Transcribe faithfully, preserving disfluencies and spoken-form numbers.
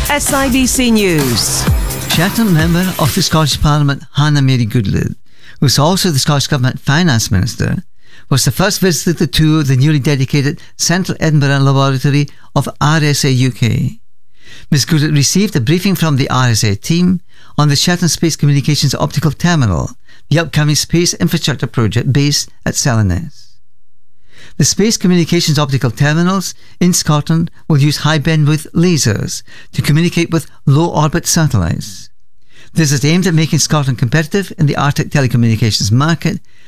S I B C News. Shetland member of the Scottish Parliament, Hannah Mary Goodlad, who is also the Scottish Government Finance Minister, was the first visitor to the newly dedicated Central Edinburgh Laboratory of R S A U K. Miz Goodlad received a briefing from the R S A team on the Shetland Space Communications Optical Terminal, the upcoming space infrastructure project based at Selenis. The Space Communications Optical Terminals in Scotland will use high-bandwidth lasers to communicate with low-orbit satellites. This is aimed at making Scotland competitive in the Arctic telecommunications market